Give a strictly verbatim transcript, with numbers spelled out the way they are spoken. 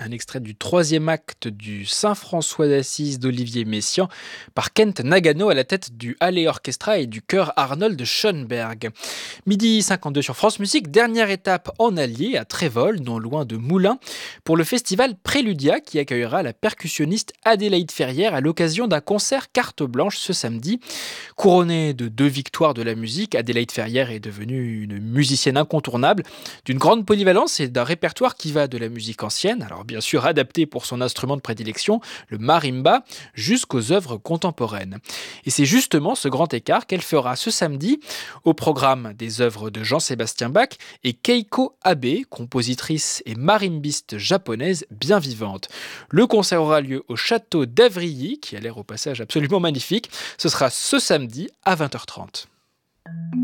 un extrait du troisième acte du Saint-François d'Assise d'Olivier Messiaen par Kent Nagano à la tête du Halle Orchestra et du chœur Arnold Schoenberg. Midi cinquante-deux sur France Musique, dernière étape en Allier à Trévol, non loin de Moulins, pour le festival Préludia qui accueillera la percussionniste Adélaïde Ferrière à l'occasion d'un concert carte blanche ce samedi. Couronnée de deux victoires de la musique, Adélaïde Ferrière est devenue une musicienne incontournable, d'une grande polyvalence et d'un répertoire qui va de la musique ancienne, alors bien sûr adaptée pour son instrument de prédilection, le marimba, jusqu'aux œuvres contemporaines. Et c'est justement ce grand écart qu'elle fera ce samedi au programme des œuvres de Jean-Sébastien Bach et Keiko Abe, compositrice et marimbiste japonaise bien vivante. Le concert aura lieu au château d'Avrilly, qui a l'air au passage absolument magnifique. Ce sera ce samedi à vingt heures trente.